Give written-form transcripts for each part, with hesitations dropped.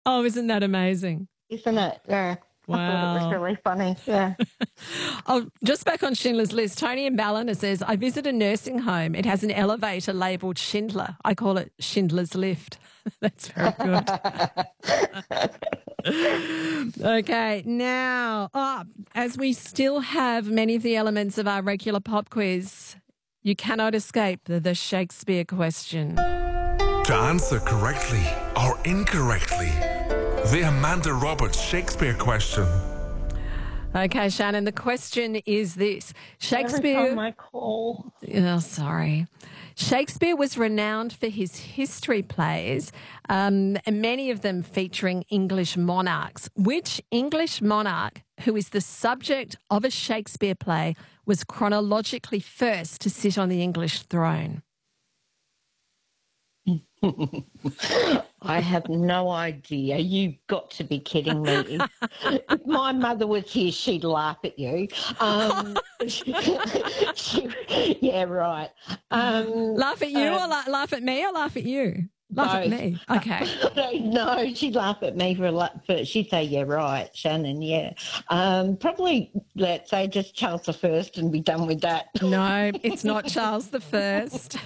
Oh, isn't that amazing? Isn't it? Yeah. I thought it was Wow. really funny. Yeah. Oh, just back on Schindler's List, Tony in Ballina says, I visit a nursing home. It has an elevator labelled Schindler. I call it Schindler's Lift. That's very good. Okay, now, as we still have many of the elements of our regular pop quiz, you cannot escape the Shakespeare question. To answer correctly or incorrectly, the Amanda Roberts Shakespeare question. Okay, Shannon, the question is this. Shakespeare... Every time I call. Oh, sorry. Shakespeare was renowned for his history plays, and many of them featuring English monarchs. Which English monarch, who is the subject of a Shakespeare play, was chronologically first to sit on the English throne? I have no idea. You've got to be kidding me. If my mother was here, she'd laugh at you. Yeah, right. Laugh at you or laugh at me or laugh at you? Laugh at me. Okay. No, she'd laugh at me for she'd say, yeah, right, Shannon, yeah. Probably, let's say, just Charles I and be done with that. No, it's not Charles I.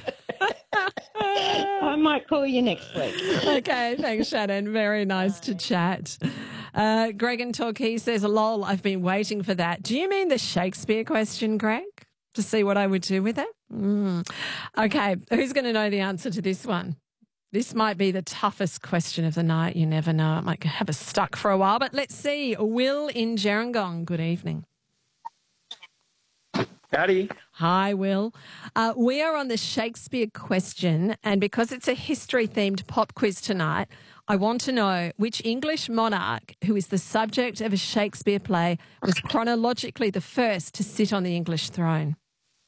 I might call you next week. Okay, thanks, Shannon. Very nice to chat. Greg in Torquay says, lol, I've been waiting for that. Do you mean the Shakespeare question, Greg? To see what I would do with it? Okay, who's going to know the answer to this one? This might be the toughest question of the night. You never know. It might have us stuck for a while. But let's see. Will in Gerringong, good evening. Howdy. Hi, Will. We are on the Shakespeare question, and because it's a history-themed pop quiz tonight, I want to know which English monarch who is the subject of a Shakespeare play was chronologically the first to sit on the English throne.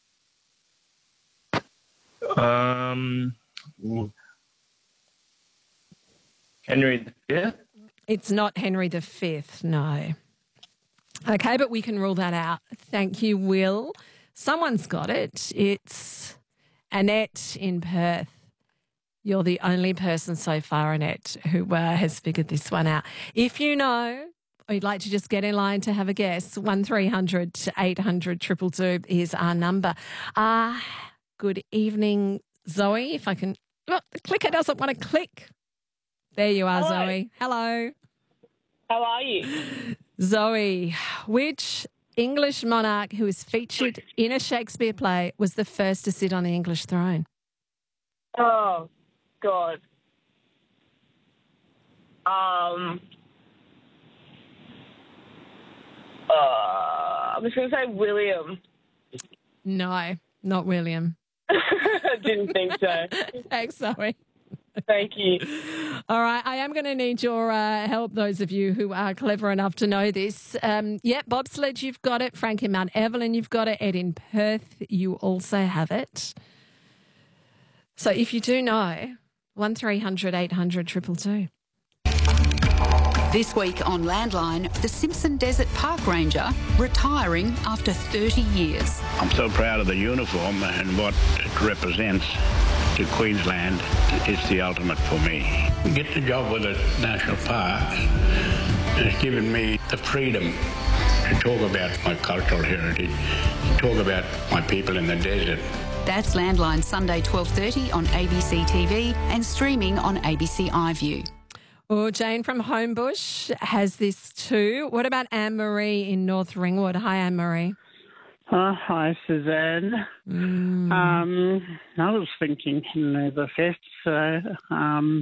Henry V? It's not Henry V, no. Okay, but we can rule that out. Thank you, Will. Someone's got it. It's Annette in Perth. You're the only person so far, Annette, who has figured this one out. If you know, or you'd like to just get in line to have a guess, 1300 800 222 is our number. Good evening, Zoe. If I can... Look, the clicker doesn't want to click. There you are, Hello. Zoe. Hello. How are you? Zoe, which English monarch who is featured in a Shakespeare play was the first to sit on the English throne? Oh, God. I'm just going to say William. No, not William. I didn't think so. Thanks, Zoe. Thank you. All right, I am going to need your help, those of you who are clever enough to know this. Bobsled, you've got it. Frank in Mount Evelyn, you've got it. Ed in Perth, you also have it. So if you do know, 1300 800 222. This week on Landline, the Simpson Desert Park Ranger retiring after 30 years. I'm so proud of the uniform and what it represents to Queensland. It's the ultimate for me. To get the job with the National Park has given me the freedom to talk about my cultural heritage, to talk about my people in the desert. That's Landline Sunday 12:30 on ABC TV and streaming on ABC iView. Oh, Jane from Homebush has this too. What about Anne-Marie in North Ringwood? Hi, Anne-Marie. Hi, Suzanne. I was thinking Henry V, so and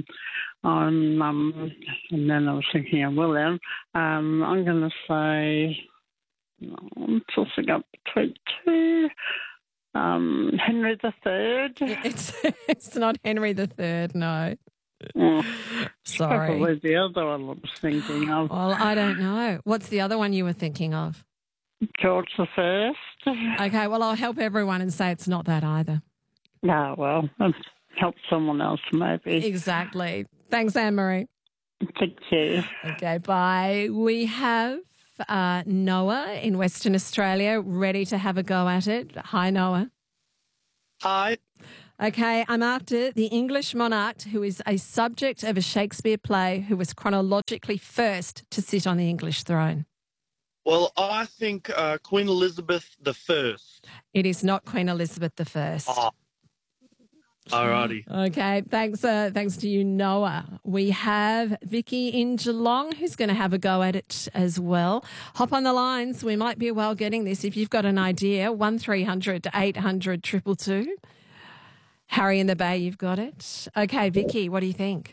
then I was thinking of William. I'm going to say, I'm tossing up between two. Henry III. It's not Henry III, no. Oh, sorry. Probably the other one I was thinking of. Well, I don't know. What's the other one you were thinking of? George I. Okay, well, I'll help everyone and say it's not that either. No, well, I'll help someone else maybe. Exactly. Thanks, Anne-Marie. Thank you. Okay, bye. We have Noah in Western Australia ready to have a go at it. Hi, Noah. Hi. Okay, I'm after the English monarch who is a subject of a Shakespeare play who was chronologically first to sit on the English throne. Well, I think Queen Elizabeth I. It is not Queen Elizabeth I. Oh. Alrighty. Okay, thanks to you, Noah. We have Vicky in Geelong who's going to have a go at it as well. Hop on the lines. We might be well getting this. If you've got an idea, 1300 800 222. Harry in the Bay, you've got it. Okay, Vicky, what do you think?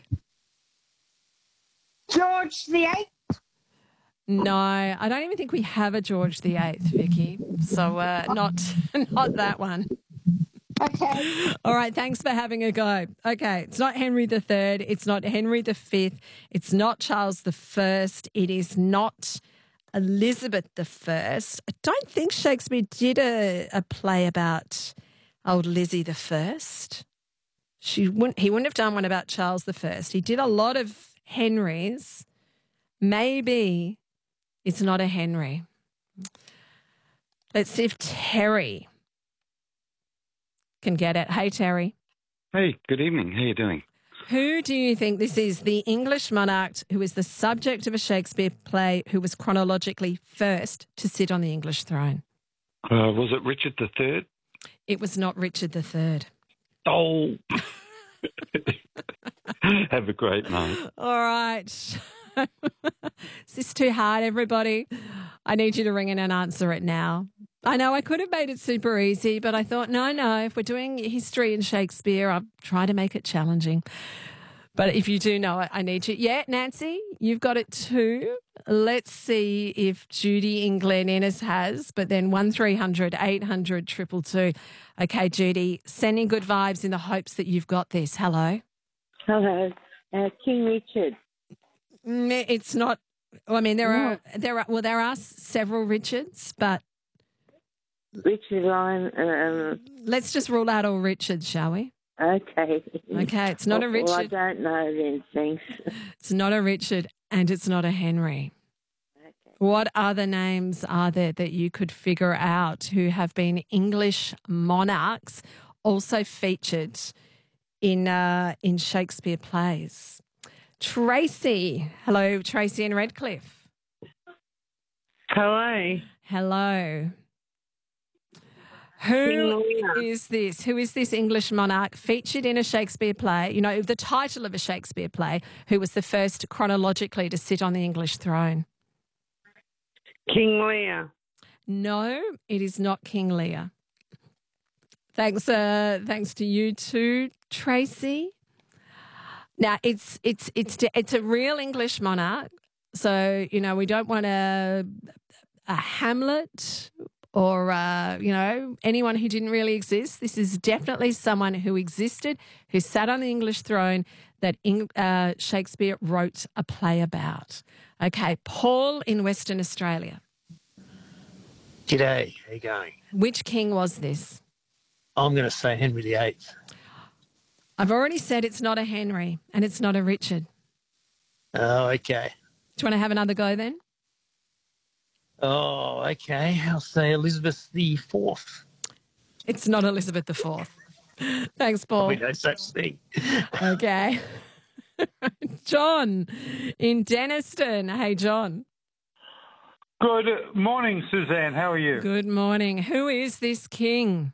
George the Eighth. No, I don't even think we have a George the Eighth, Vicky. So not that one. Okay. All right, thanks for having a go. Okay, it's not Henry III, it's not Henry V, it's not Charles I, it is not Elizabeth I. I don't think Shakespeare did a play about old Lizzie I. He wouldn't have done one about Charles I. He did a lot of Henrys. Maybe it's not a Henry. Let's see if Terry can get it. Hey, Terry. Hey, good evening. How you doing? Who do you think this is? The English monarch who is the subject of a Shakespeare play who was chronologically first to sit on the English throne? Was it Richard III? It was not Richard III. Oh. Have a great night. All right. Is this too hard, everybody? I need you to ring in and answer it now. I know I could have made it super easy, but I thought, no, if we're doing history and Shakespeare, I'll try to make it challenging. But if you do know it, I need you. Yeah, Nancy, you've got it too. Let's see if Judy in Glen Innes has, but then 1300 800 222. Okay, Judy, sending good vibes in the hopes that you've got this. Hello. Hello. King Richard. It's not. I mean, there are several Richards, but Richard Lyon. Let's just rule out all Richards, shall we? Okay. Okay, it's not a Richard. Well, I don't know then, thanks. It's not a Richard and it's not a Henry. Okay. What other names are there that you could figure out who have been English monarchs, also featured in Shakespeare plays? Tracy. Hello, Tracy in Redcliffe. Hello. Hello. Who is this? Who is this English monarch featured in a Shakespeare play? You know, the title of a Shakespeare play, who was the first chronologically to sit on the English throne? King Lear. No, it is not King Lear. Thanks to you too, Tracy. Now, it's a real English monarch. So, you know, we don't want a Hamlet or, anyone who didn't really exist. This is definitely someone who existed, who sat on the English throne that Shakespeare wrote a play about. Okay, Paul in Western Australia. G'day, how you going? Which king was this? I'm going to say Henry VIII. I've already said it's not a Henry and it's not a Richard. Oh, okay. Do you want to have another go then? Oh, okay. I'll say Elizabeth IV. It's not Elizabeth IV. Thanks, Paul. Probably no such thing. Okay. John in Denniston. Hey, John. Good morning, Suzanne. How are you? Good morning. Who is this king?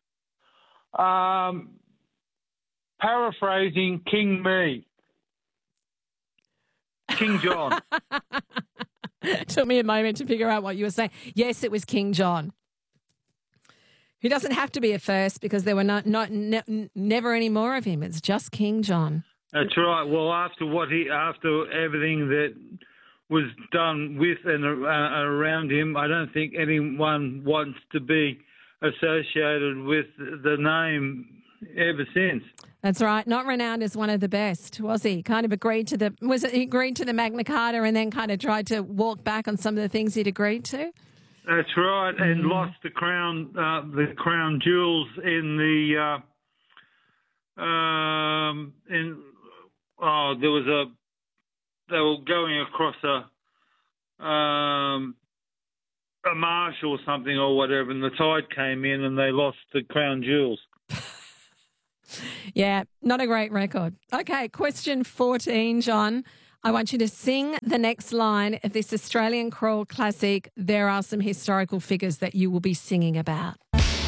Paraphrasing King Me. King John. It took me a moment to figure out what you were saying. Yes, it was King John. Who doesn't have to be a first because there were never any more of him. It's just King John. That's right. Well, after everything that was done with and around him, I don't think anyone wants to be associated with the name ever since. That's right. Not renowned as one of the best, was he? Kind of agreed to he agreed to the Magna Carta and then kind of tried to walk back on some of the things he'd agreed to? That's right, and lost the crown jewels in the they were going across a marsh or something or whatever, and the tide came in and they lost the crown jewels. Yeah, not a great record. Okay, question 14, John. I want you to sing the next line of this Australian Crawl classic. There are some historical figures that you will be singing about.